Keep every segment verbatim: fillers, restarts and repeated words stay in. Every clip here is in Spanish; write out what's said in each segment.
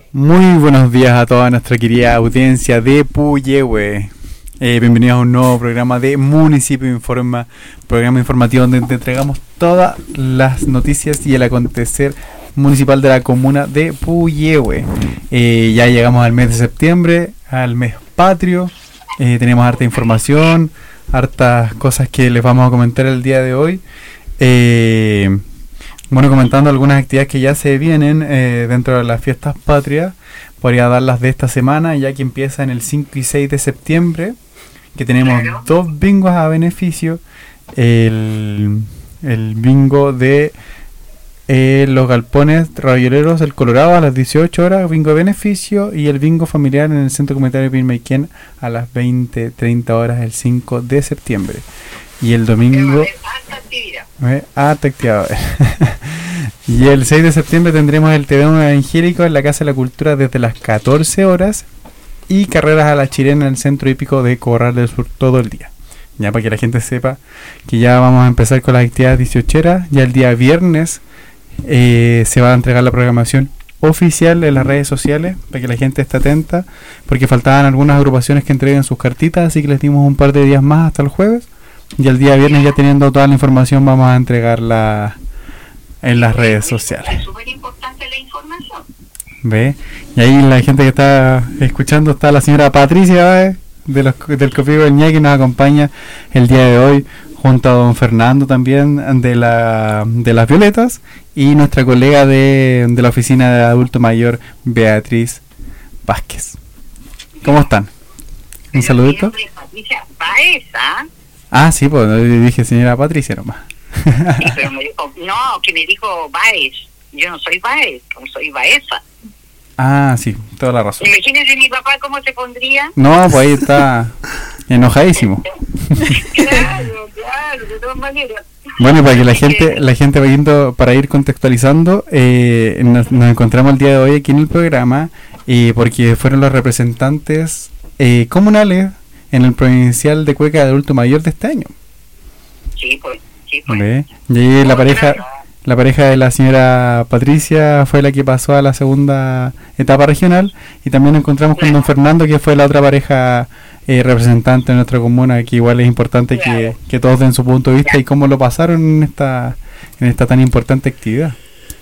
Muy buenos días a toda nuestra querida audiencia de Puyehue. Eh, bienvenidos a un nuevo programa de Municipio Informa, programa informativo donde te entregamos todas las noticias y el acontecer municipal de la comuna de Puyehue. Eh, ya llegamos al mes de septiembre, al mes patrio. Eh, tenemos harta información, hartas cosas que les vamos a comentar el día de hoy. Eh, Bueno, comentando algunas actividades que ya se vienen eh, dentro de las fiestas patrias, podría darlas de esta semana, ya que empieza en el cinco y seis de septiembre, que tenemos Claro. dos bingos a beneficio. El, el bingo de eh, los galpones rayoleros del Colorado a las dieciocho horas, bingo de beneficio, y el bingo familiar en el Centro Comunitario Pilmaiquén a las veinte treinta horas el cinco de septiembre. Y el domingo... Harta actividad. Eh, harta actividad. Y el seis de septiembre tendremos el Te Deum Evangélico en la Casa de la Cultura desde las catorce horas y carreras a la chilena en el Centro Hípico de Corral del Sur todo el día. Ya para que la gente sepa que ya vamos a empezar con las actividades dieciocheras. Ya el día viernes eh, se va a entregar la programación oficial en las redes sociales para que la gente esté atenta, porque faltaban algunas agrupaciones que entreguen sus cartitas, así que les dimos un par de días más hasta el jueves. Y el día viernes, ya teniendo toda la información, vamos a entregarla en las redes sociales. Es súper importante la información. ¿Ve? Y ahí la gente que está escuchando está la señora Patricia, ¿eh? de los, del Copivo del Ñe, que nos acompaña el día de hoy, junto a don Fernando también de la de las Violetas, y nuestra colega de, de la oficina de adulto mayor, Beatriz Vázquez. ¿Cómo están? Un Pero saludito. siempre Patricia Baeza. Ah, sí, pues dije señora Patricia nomás. Sí, pero me dijo, no, que me dijo Baez. Yo no soy Baez, no soy Baeza. Ah, sí, toda la razón. Imagínese mi papá cómo se pondría. No, pues ahí está enojadísimo. Claro, claro, de todas maneras. Bueno, para que la Así gente, la gente vaya yendo, para ir contextualizando, eh, nos, nos encontramos el día de hoy aquí en el programa, eh, porque fueron los representantes eh, comunales en el provincial de Cueca de adulto mayor de este año. Sí, pues, sí, pues. ¿Ve? Y ahí la pareja, la pareja de la señora Patricia fue la que pasó a la segunda etapa regional, y también nos encontramos con don Fernando, que fue la otra pareja eh, representante de nuestra comuna, que igual es importante que, que todos den su punto de vista y cómo lo pasaron en esta en esta tan importante actividad.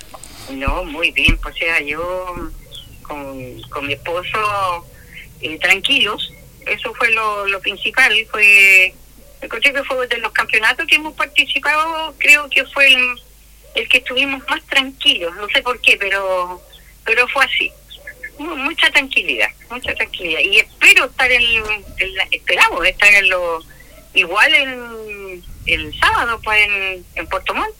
No, muy bien, pues, o sea, yo con, con mi esposo eh, tranquilos, eso fue lo, lo principal, fue, encontré que fue de los campeonatos que hemos participado, creo que fue el, el que estuvimos más tranquilos, no sé por qué, pero pero fue así, Mu- mucha tranquilidad, mucha tranquilidad, y espero estar en, en la- esperamos estar en lo, igual en el sábado, pues en, en Puerto Montt.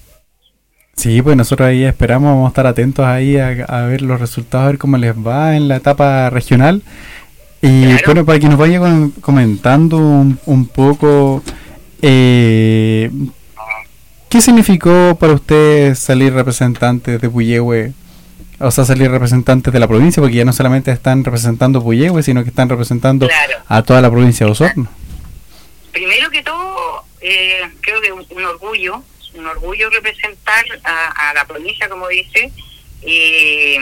Sí, pues nosotros ahí esperamos, vamos a estar atentos ahí a, a ver los resultados, a ver cómo les va en la etapa regional. Y Claro. bueno, para que nos vaya con- comentando un, un poco, eh, ¿qué significó para usted salir representante de Puyehue? O sea, salir representantes de la provincia, porque ya no solamente están representando Puyehue, sino que están representando Claro. a toda la provincia de Osorno. Primero que todo, eh, creo que un, un orgullo, un orgullo representar a, a la provincia, como dice, eh,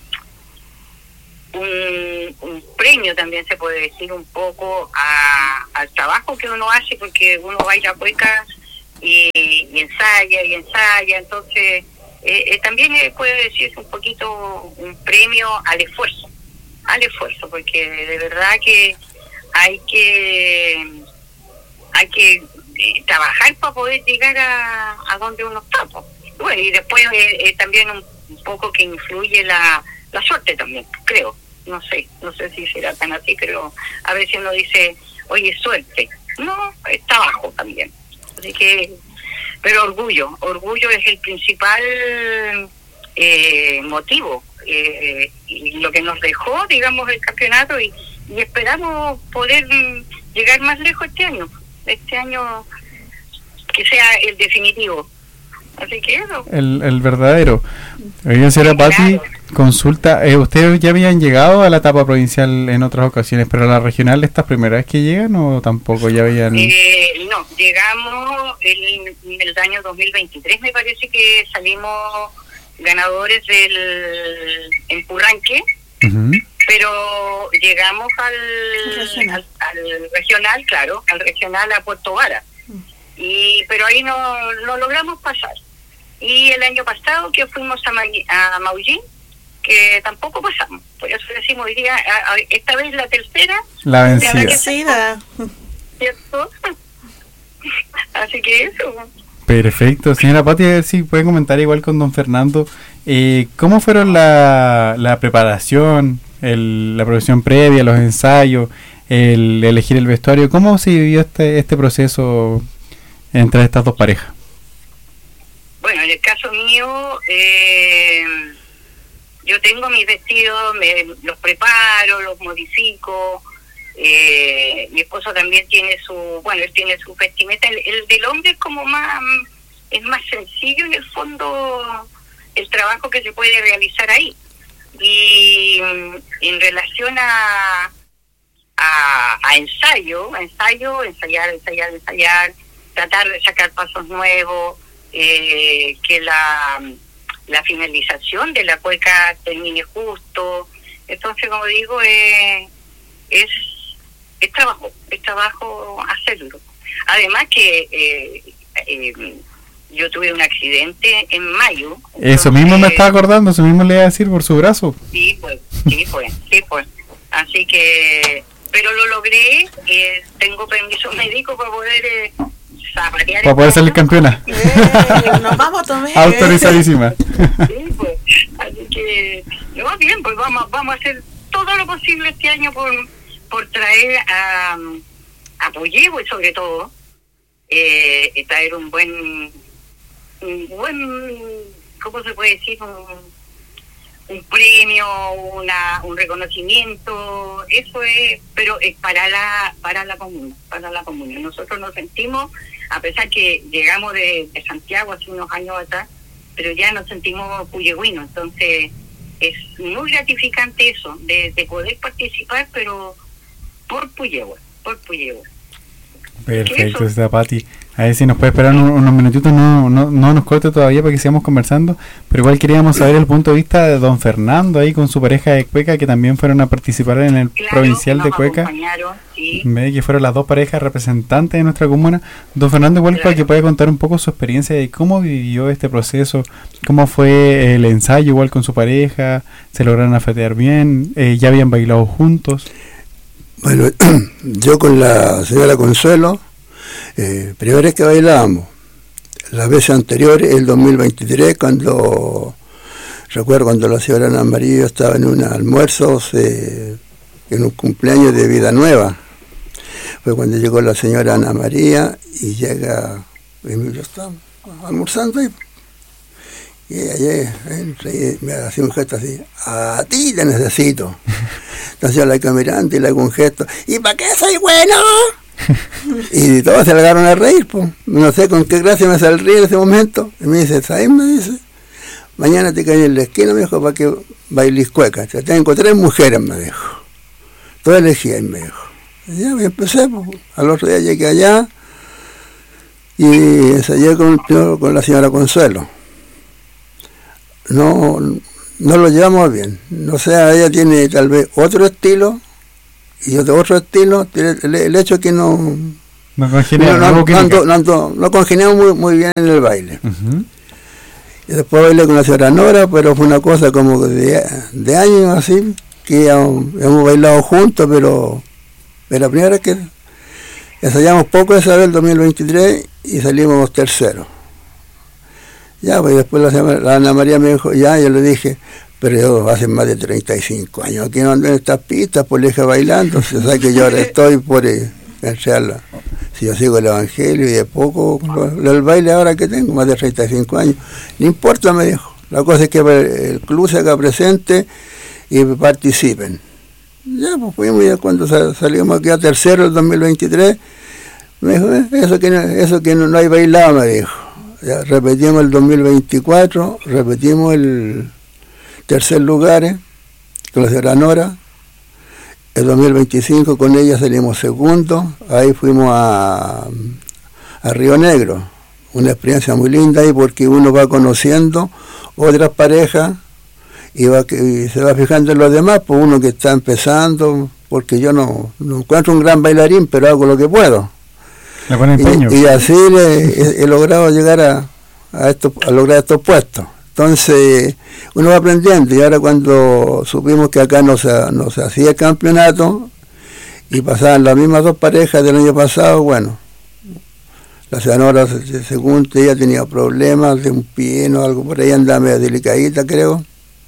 un, un premio también se puede decir un poco a, al trabajo que uno hace, porque uno va a ir a Cueca y, y ensaya y ensaya, entonces eh, eh, también eh, puede decirse un poquito un premio al esfuerzo, al esfuerzo, porque de verdad que hay que hay que eh, trabajar para poder llegar a, a donde uno está, po. Bueno, y después eh, eh, también un, un poco que influye la, la suerte también, creo, no sé, no sé si será tan así, pero a veces uno dice, oye, suerte, no, es trabajo también, así que, pero orgullo, orgullo es el principal eh, motivo, eh, y lo que nos dejó, digamos, el campeonato, y, y esperamos poder mm, llegar más lejos este año, este año que sea el definitivo. Así que eso. El, el verdadero. Oigan, señora Pati, Claro. consulta, eh, ¿ustedes ya habían llegado a la etapa provincial en otras ocasiones, pero a la regional esta es primera vez que llegan o tampoco ya habían...? Eh, no, llegamos el, en el año dos mil veintitrés, me parece que salimos ganadores del Empurranque, Uh-huh. Pero llegamos al regional. Al, al regional, claro, al regional a Puerto Vara. Y pero ahí no, no logramos pasar. Y el año pasado que fuimos a, Ma- a Maullín, que tampoco pasamos. Por eso decimos hoy día, a, a, esta vez la tercera. La vencida. La vencida. ¿Cierto? Así que eso. Perfecto. Señora Pati, a ver si puede comentar igual con don Fernando. Eh, ¿Cómo fueron la, la preparación, el, la producción previa, los ensayos, el elegir el vestuario? ¿Cómo se vivió este, este proceso entre estas dos parejas? Bueno, en el caso mío, eh, yo tengo mis vestidos, me los preparo, los modifico. Eh, mi esposo también tiene su, bueno, él tiene su vestimenta. El, el del hombre es como más, es más sencillo en el fondo el trabajo que se puede realizar ahí. Y en relación a a, a ensayo, a ensayo, ensayar, ensayar, ensayar, tratar de sacar pasos nuevos, eh, que la la finalización de la cueca termine justo. Entonces, como digo, eh, es es trabajo, es trabajo hacerlo. Además que eh, eh, yo tuve un accidente en mayo. Entonces, eso mismo me estaba acordando, eso mismo le iba a decir por su brazo. Sí, pues, sí, pues, sí, pues. Así que, pero lo logré, eh, tengo permiso médico para poder eh, zapatear. Para poder salir campeona. Eh, nos vamos a tomar. Autorizadísima. Sí, pues. Así que, no, bien, pues vamos, vamos a hacer todo lo posible este año por por traer a, a Puyehue, y sobre todo eh, traer un buen un buen ¿cómo se puede decir? un, un premio, una un reconocimiento, eso es, pero es para la para la comuna, para la comuna. Nosotros nos sentimos, a pesar que llegamos de, de Santiago hace unos años atrás, pero ya nos sentimos puyehüinos, entonces es muy gratificante eso, de, de poder participar, pero por Puyehue, por Puyehue. Perfecto, está Pati. A ver si nos puede esperar unos, unos minutitos, no, no, no nos corte todavía para que sigamos conversando, pero igual queríamos saber el punto de vista de don Fernando ahí con su pareja de Cueca, que también fueron a participar en el claro, provincial de Cueca. Sí. Que fueron las dos parejas representantes de nuestra comuna. Don Fernando, igual claro, para que pueda contar un poco su experiencia de cómo vivió este proceso, cómo fue el ensayo igual con su pareja, se lograron afetear bien, eh, ya habían bailado juntos. Bueno, yo con la señora Consuelo, eh, primera vez que bailábamos, las veces anteriores, el dos mil veintitrés, cuando, recuerdo cuando la señora Ana María estaba en un almuerzo, eh, en un cumpleaños de Vida Nueva, fue cuando llegó la señora Ana María y llega, y yo estaba almorzando ahí, y ella me hacía un gesto así, a ti te necesito. Entonces yo la quedé mirando y le hago un gesto, ¿y para qué soy bueno? Y todos se largaron a reír, pues. No sé con qué gracia me salió en ese momento. Y me dice, ¿sabes? Me dice, mañana te caes en la esquina, me dijo, para que bailes cueca. Te tengo tres mujeres, me dijo. Todas elegí, me dijo. Y ya me empecé, pues. Al otro día llegué allá y ensayé con, con la señora Consuelo. No, no lo llevamos bien. O sea, ella tiene tal vez otro estilo y yo de otro estilo. El, el hecho que no no congeniamos no, no, no, no, no, no congeniamos muy, muy bien en el baile. Uh-huh. Y después bailé con la señora Nora, pero fue una cosa como de, de años así, que hemos, hemos bailado juntos, pero es la primera vez que ensayamos poco esa vez, el dos mil veintitrés, y salimos terceros. Ya, pues después la, la Ana María me dijo, ya, yo le dije, pero yo hace más de treinta y cinco años que no ando en estas pistas, por leja bailando, o sea que yo ahora estoy por eh, la, si yo sigo el evangelio y de poco, lo, el baile ahora que tengo, más de treinta y cinco años, no importa, me dijo, la cosa es que el club se haga presente y participen. Ya, pues fuimos, ya cuando salimos aquí a tercero el dos mil veintitrés, me dijo, eh, eso que no, eso que no, no hay bailado, me dijo. Ya, repetimos el dos mil veinticuatro, repetimos el tercer lugar eh, con la señora Nora. El dos mil veinticinco con ella salimos segundo, ahí fuimos a, a Río Negro, una experiencia muy linda ahí porque uno va conociendo otras parejas y, va, y se va fijando en los demás, pues uno que está empezando, porque yo no, no encuentro un gran bailarín, pero hago lo que puedo. Le pone empeño. Y, y así le, he, he logrado llegar a, a, estos, a lograr estos puestos. Entonces uno va aprendiendo, y ahora cuando supimos que acá no se, no se hacía el campeonato y pasaban las mismas dos parejas del año pasado, bueno, la señora según ella tenía problemas de un pie o algo por ahí, andaba medio delicadita, creo.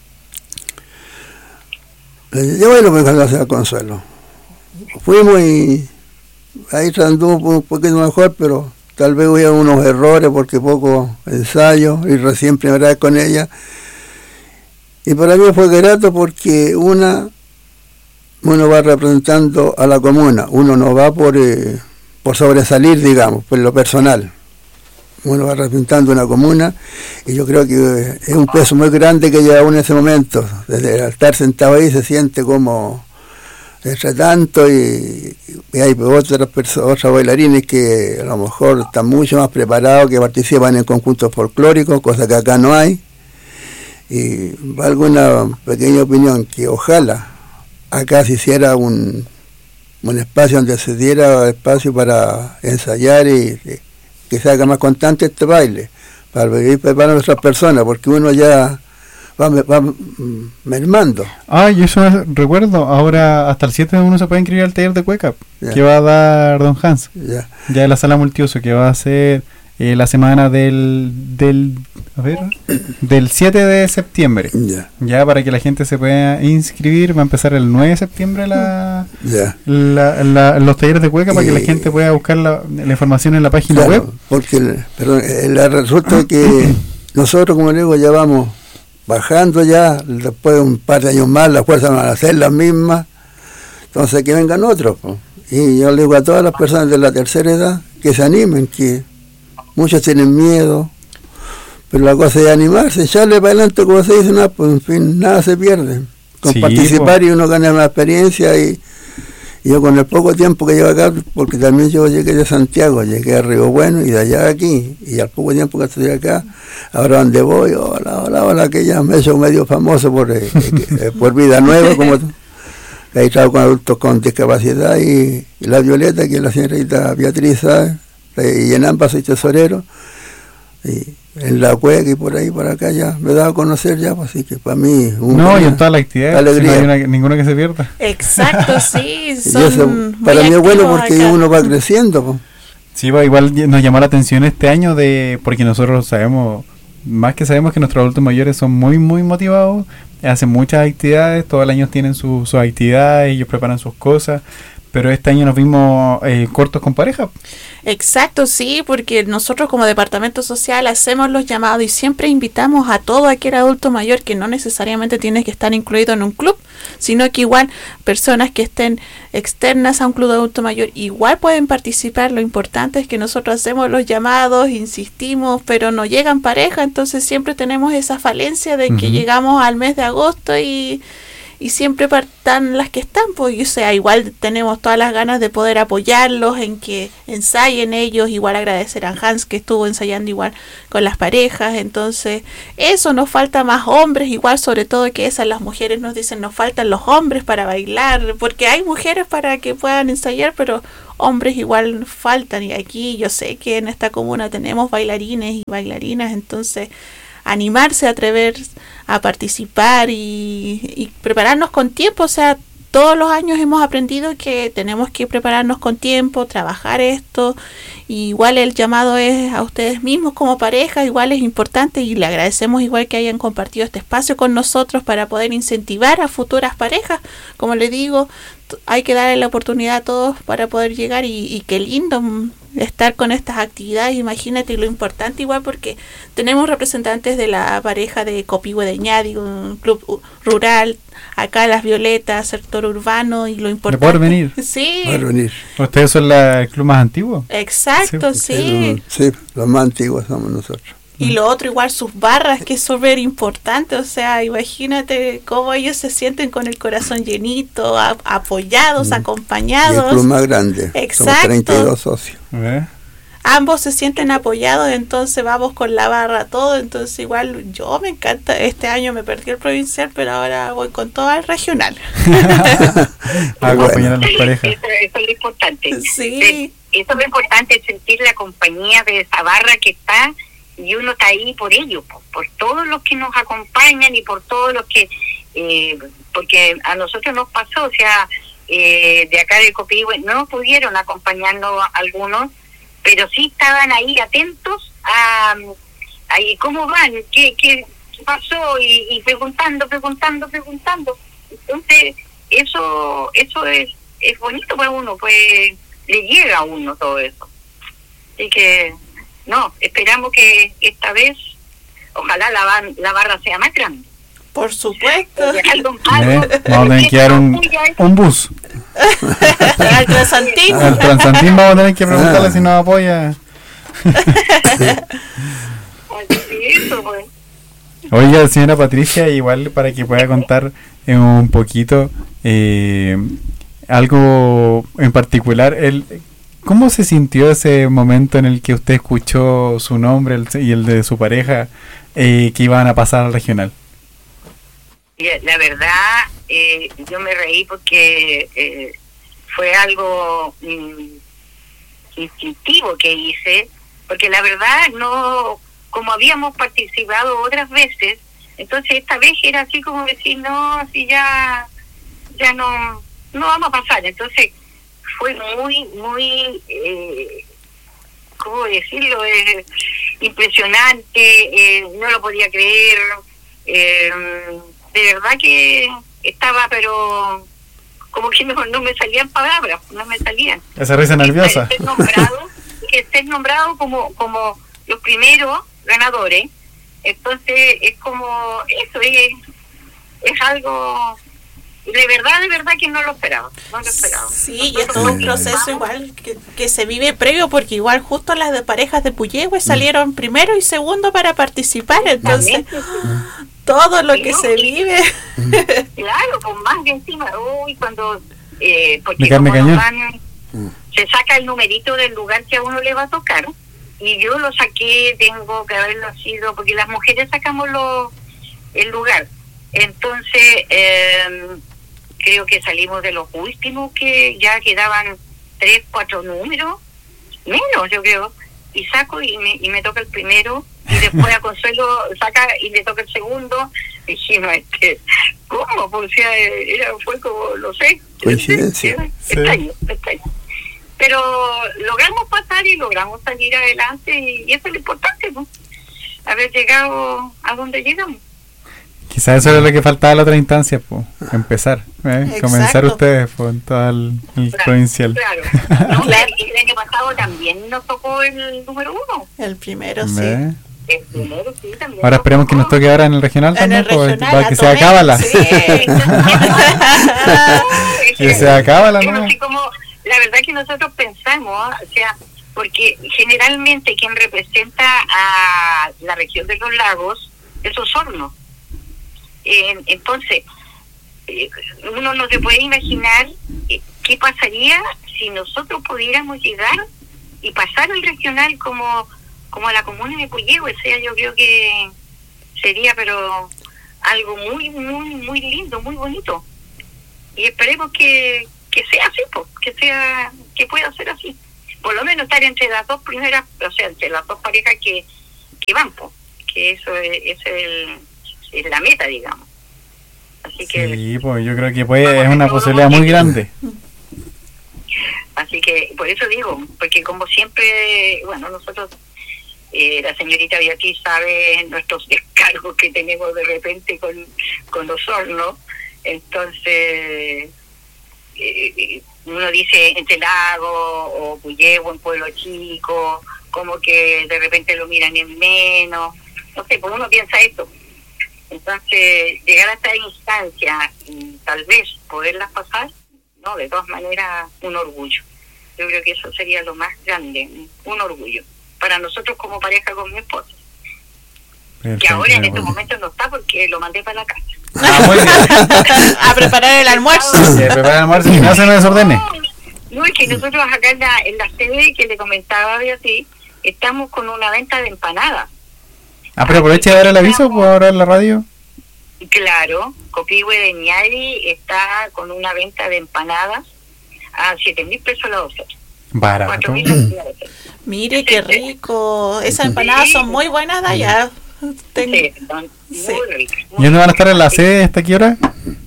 Le dije, yo bueno, pues a hacer Consuelo. Fuimos y ahí anduvo un poquito mejor, pero tal vez hubo unos errores porque poco ensayo y recién primera vez con ella. Y para mí fue grato porque una, uno va representando a la comuna, uno no va por... Eh, por sobresalir, digamos, por lo personal. Uno va representando una comuna y yo creo que es un peso muy grande que lleva uno en ese momento. Desde estar sentado ahí se siente como entre tanto y, y hay otras personas, otros bailarines que a lo mejor están mucho más preparados, que participan en conjuntos folclóricos, cosa que acá no hay. Y valgo una pequeña opinión, que ojalá acá se hiciera un un espacio donde se diera espacio para ensayar y, y que se haga más constante este baile, para ir preparando a nuestras personas, porque uno ya va, va mermando. Ah, yo eso recuerdo, ahora hasta el siete de uno se puede inscribir al taller de cueca, ya, que va a dar don Hans, ya, ya en la sala multiuso, que va a ser eh, la semana del, del, a ver, del siete de septiembre. Ya. Ya para que la gente se pueda inscribir, va a empezar el nueve de septiembre la, ya. la, la, los talleres de cueca, para y, que la gente pueda buscar la, la información en la página claro, web. Porque el, perdón, el, resulta que nosotros, como digo, ya vamos bajando ya, después de un par de años más, las fuerzas van a ser las mismas, entonces que vengan otros, pues. Y yo le digo a todas las personas de la tercera edad que se animen, que muchos tienen miedo, pero la cosa es animarse, echarle para adelante, como se dice, no, pues en fin, nada se pierde. Con sí, participar po. Y uno gana una experiencia, y, y yo con el poco tiempo que llevo acá, porque también yo llegué de Santiago, llegué a Río Bueno y de allá a aquí, y al poco tiempo que estoy acá, ahora donde voy, hola, hola, hola, que ya me he hecho medio famoso por, eh, eh, por Vida Nueva, como he estado con adultos con discapacidad, y, y la Violeta, que es la señorita Beatriz, ¿sabes? Y en ambas soy tesorero, y en la cueca y por ahí, por acá ya me he dado a conocer ya, pues, así que para mí un no, y en toda la actividad, alegría. Si no hay una, ninguna que se pierda. Exacto, sí, son eso, para mí es bueno porque acá uno va creciendo, pues. Sí, pues, igual nos llamó la atención este año, de porque nosotros sabemos, más que sabemos que nuestros adultos mayores son muy muy motivados, hacen muchas actividades, todo el año tienen su, sus actividades, ellos preparan sus cosas, pero este año nos vimos eh, cortos con pareja. Exacto, sí, porque nosotros como departamento social hacemos los llamados y siempre invitamos a todo aquel adulto mayor que no necesariamente tiene que estar incluido en un club, sino que igual personas que estén externas a un club de adulto mayor igual pueden participar. Lo importante es que nosotros hacemos los llamados, insistimos, pero no llegan pareja, entonces siempre tenemos esa falencia de que uh-huh. llegamos al mes de agosto y... y siempre partan las que están, pues, o sea, igual tenemos todas las ganas de poder apoyarlos en que ensayen ellos, igual agradecer a Hans que estuvo ensayando igual con las parejas, entonces eso, nos falta más hombres, igual sobre todo que esas, las mujeres nos dicen nos faltan los hombres para bailar, porque hay mujeres para que puedan ensayar, pero hombres igual faltan, y aquí yo sé que en esta comuna tenemos bailarines y bailarinas, entonces animarse, atrever a participar y, y prepararnos con tiempo, o sea, todos los años hemos aprendido que tenemos que prepararnos con tiempo, trabajar esto, y igual el llamado es a ustedes mismos como pareja, igual es importante, y le agradecemos igual que hayan compartido este espacio con nosotros para poder incentivar a futuras parejas. Como les digo, t- hay que darle la oportunidad a todos para poder llegar, y, y qué lindo estar con estas actividades, imagínate lo importante igual, porque tenemos representantes de la pareja de Copihue de Ñadi, un club uh, rural, acá Las Violetas, sector urbano, y lo importante... ¿Poder venir? Sí. Poder venir. ¿Ustedes son la, el club más antiguo? Exacto, sí. Sí. Sí, los más antiguos somos nosotros. Y lo otro igual, sus barras, que es súper importante, o sea, imagínate cómo ellos se sienten con el corazón llenito, a, apoyados, mm. acompañados. Y el club más grande, exacto. somos treinta y dos socios. ¿Eh? ambos se sienten apoyados, entonces vamos con la barra todo, entonces igual yo me encanta, este año me perdí el provincial, pero ahora voy con todo el regional. A acompañar a las parejas. Eso, eso es lo importante. Sí. Eso es lo importante, sentir la compañía de esa barra que está, y uno está ahí por ellos, por, por todos los que nos acompañan y por todos los que, eh, porque a nosotros nos pasó, o sea, eh, de acá de Copihue no pudieron acompañarnos algunos, pero sí estaban ahí atentos a, a cómo van, qué, qué pasó, y, y preguntando, preguntando, preguntando. Entonces, eso eso es, es bonito para uno, pues le llega a uno todo eso. Así que, no, esperamos que esta vez, ojalá la, ban, la barra sea más grande. Por supuesto. Algo, algo, ¿Eh? Vamos a tener que dar un, un bus. Al Transantín. Al Transantín vamos a tener que preguntarle ah. si nos apoya. Eso, pues. Oiga, señora Patricia, igual para que pueda contar eh, un poquito eh, algo en particular, el, ¿cómo se sintió ese momento en el que usted escuchó su nombre el, y el de su pareja eh, que iban a pasar al regional? La verdad, eh, yo me reí porque eh, fue algo mm, instintivo que hice, porque la verdad no, como habíamos participado otras veces, entonces esta vez era así como decir, no, si ya, ya no, no vamos a pasar. Entonces fue muy, muy, eh, ¿cómo decirlo? Eh, impresionante, eh, no lo podía creer. Eh, de verdad que estaba, pero como que no, no me salían palabras, no me salían. Esa risa nerviosa. Que estés nombrado, que estés nombrado como, como los primeros ganadores, entonces es como eso, es, es algo de verdad, de verdad que no lo esperaba, no lo esperaba. Sí, y es todo un proceso igual que, que se vive previo, porque igual justo las de parejas de Puyehue salieron mm. primero y segundo para participar, entonces todo lo que no, se vive. Claro, con más de encima, uy, cuando eh, porque como nos van, se saca el numerito del lugar que a uno le va a tocar, y yo lo saqué, tengo que haberlo sido, porque las mujeres sacamos lo, el lugar, entonces eh, creo que salimos de los últimos, que ya quedaban tres, cuatro números, menos yo creo, y saco y me, y me toca el primero, y después a Consuelo saca y le toca el segundo, y dijimos, este, ¿cómo? Pues o sea, era, fue como, lo sé, coincidencia. Sí. Extraño, extraño. Pero logramos pasar y logramos salir adelante, y, y eso es lo importante, ¿no? Haber llegado a donde llegamos. Quizás eso era lo que faltaba en la otra instancia, pues, empezar, ¿eh? Comenzar ustedes por pues, todo el, el claro, provincial. Claro, no, claro. El año pasado también nos tocó el número uno. El primero, sí. ¿Ve? El primero, sí, también. Ahora esperemos que nos toque ahora en el regional en también, el regional, pues, para que se acaba la. Sí. Que se acaba la. Pero así como, la verdad que nosotros pensamos, o sea, porque generalmente quien representa a la región de los lagos es Osorno. Eh, entonces, eh, uno no se puede imaginar eh, qué pasaría si nosotros pudiéramos llegar y pasar el regional como como a la comuna de Puyehue. O sea, yo creo que sería pero algo muy, muy, muy lindo, muy bonito. Y esperemos que, que sea así, pues, que sea, que pueda ser así. Por lo menos estar entre las dos primeras, o sea, entre las dos parejas que, que van, pues, que eso es, es el... es la meta, digamos. Así que sí, pues yo creo que puede, es una posibilidad muy grande. Así que por eso digo, porque como siempre, bueno, nosotros, eh, la señorita Beatriz sabe nuestros descargos que tenemos de repente con, con los hornos, entonces eh, uno dice entre Lago o Puyehue, en Pueblo Chico, como que de repente lo miran en menos, no sé, pues uno piensa esto. Entonces, llegar a esta instancia y tal vez poderlas pasar, no, de todas maneras, un orgullo. Yo creo que eso sería lo más grande, un orgullo. Para nosotros como pareja con mi esposo. Que ahora en estos momentos no está porque lo mandé para la casa. Ah, muy bien. A preparar el almuerzo. Sí, a preparar el almuerzo y no se me desordene. No, no, es que nosotros acá en la, en la sede que le comentaba a Beatriz, estamos con una venta de empanadas. Ah, pero aprovecha de dar el aviso, ¿puedo ahora en la radio? Claro, Copihue de Ñari está con una venta de empanadas a siete mil pesos la docena. Barato. cuatro mil la docena. Mire qué rico. Esas empanadas son muy buenas de allá. Ten- Sí, son Sí. muy ricas. ¿Y muy dónde van a estar en la ricas. sede hasta qué hora?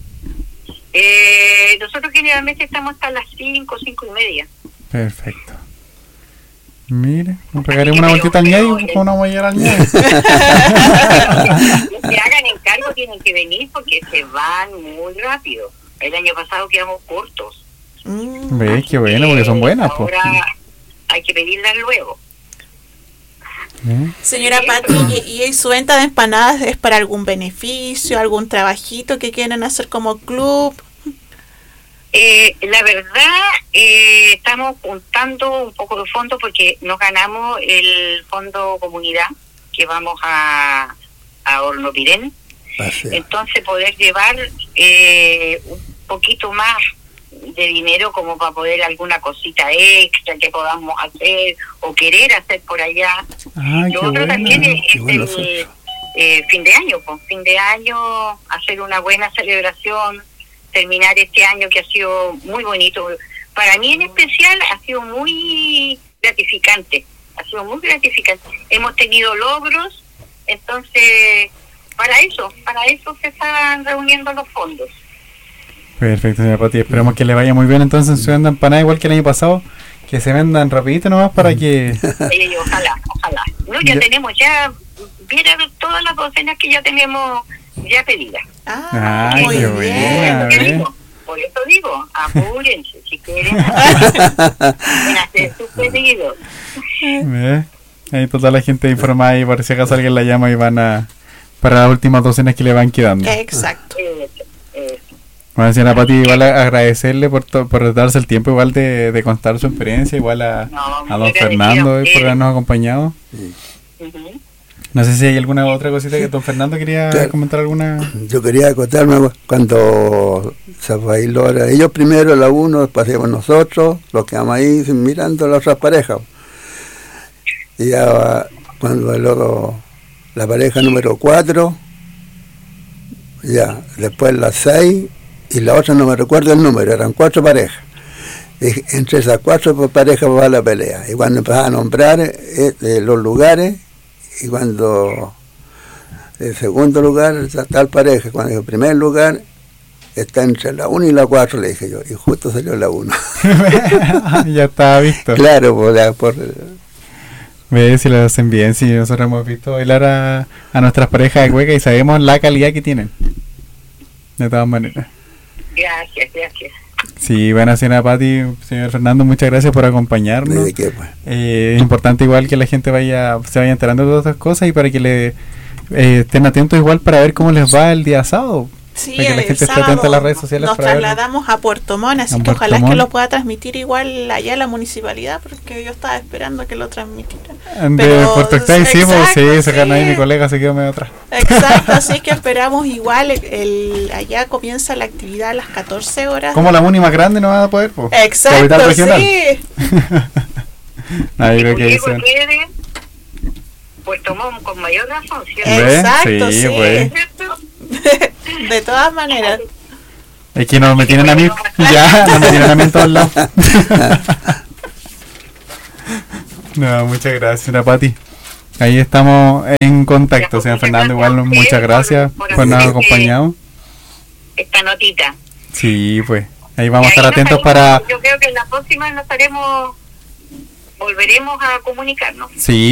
Eh, nosotros generalmente estamos hasta las cinco, cinco y media. Perfecto. Mire, nos regalaremos una vueltita al Pero- ñadio, pero- ¿cómo no vamos a llegar al ñadio? Los que hagan encargo tienen que venir porque se van muy rápido. El año pasado quedamos cortos. Mm. ¿Ves? Qué bueno, porque son buenas, pues. Ahora hay que pedirlas luego. ¿Eh? Señora Pati, ¿y, y su venta de empanadas es para algún beneficio, algún trabajito que quieren hacer como club? Eh, la verdad, eh, estamos juntando un poco de fondos porque nos ganamos el fondo comunidad que vamos a, a Hornopirén. Paseo. Entonces poder llevar eh, un poquito más de dinero como para poder alguna cosita extra que podamos hacer o querer hacer por allá. Ah, Lo qué otro bueno. también es, qué es bueno el eso. eh, fin de año, pues fin de año, hacer una buena celebración, terminar este año que ha sido muy bonito. Para mí en especial ha sido muy gratificante, ha sido muy gratificante. Hemos tenido logros, entonces para eso, para eso se están reuniendo los fondos. Perfecto, señora Pati. Esperamos que le vaya muy bien entonces en su venta de empanadas, igual que el año pasado. Que se vendan rapidito nomás para que... Eh, ojalá, ojalá. No, ya Ya. tenemos ya, viera todas las docenas que ya tenemos ya pedidas. Ah, Ay, muy qué bien. buena. Por eso ¿eh? digo, por eso digo, apúrense, si quieren pueden hacer sus pedidos. ¿Ves? Ahí toda la gente informada y por si acaso alguien la llama y van a... Para las últimas docenas que le van quedando. Exacto. Eh, eh, Bueno, señora Pati, igual a- agradecerle por, to- por darse el tiempo igual de, de contar su experiencia, igual a, No, a muy don agradecida Fernando a eh, por ustedes. habernos acompañado. ujú. No sé si hay alguna otra cosita que don Fernando quería Claro. comentar alguna... Yo quería acotarme cuando se bailó, ahora, ellos primero, la uno, después íbamos nosotros, los que vamos ahí mirando las otras parejas. Y ya cuando bailó la pareja número cuatro, ya, después la seis y la otra no me recuerdo el número, eran cuatro parejas. Y entre esas cuatro parejas va la pelea. Y cuando empezaba a nombrar eh, eh, los lugares, y cuando el segundo lugar está tal pareja, cuando el primer lugar está entre la uno y la cuatro, le dije yo, y justo salió la uno. Ya estaba visto. Claro, por, la- por Ve si lo hacen bien, si nosotros hemos visto bailar a, a nuestras parejas de cueca y sabemos la calidad que tienen. De todas maneras. Gracias, gracias. Sí, bueno, señora Pati, señor Fernando, muchas gracias por acompañarnos. de qué, pues. Eh, es importante igual que la gente vaya se vaya enterando de todas estas cosas y para que le eh, estén atentos igual para ver cómo les va el día sábado. Sí, Para que la el gente esté sábado atenta a las redes sociales nos para ver. trasladamos a Puerto Montt, así A que Puerto ojalá Montt. que lo pueda transmitir igual allá la municipalidad, porque yo estaba esperando que lo transmitieran. De Pero- Puerto Octavio, sí, pues, exacto, sí, sacan ahí sí. mi colega se quedó medio atrás. Exacto, así que esperamos igual, el, el- allá comienza la actividad a las catorce horas. Como la muni más grande no va a poder, pues. Exacto, Capital regional. sí. No, yo creo Si que ahí Puliego se- quiere, pues tomamos con mayor razón, ¿cierto? ¿Ve? Exacto, Sí, sí. pues. ¿Cierto? De todas maneras. Es que no me tienen a mí. Ya, no me tienen a mí en todos lados. No, muchas gracias, señora Pati. Ahí estamos en contacto, señor Fernando. Igual, muchas gracias por habernos hacer acompañado. Esta notita. Sí, pues. Ahí vamos a Y estar ahí nos atentos estaremos- para. Yo creo que en la próxima nos estaremos, volveremos a comunicarnos. Sí.